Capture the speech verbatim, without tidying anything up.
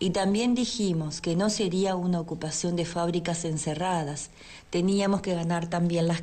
Y también dijimos que no sería una ocupación de fábricas encerradas. Teníamos que ganar también las